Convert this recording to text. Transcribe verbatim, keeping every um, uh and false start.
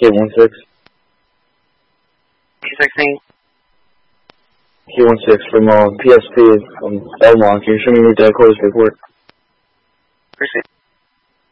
K one six. K sixteen. K one six from uh, P S P from Belmont. Can you show me your dead quarters report? Appreciate it.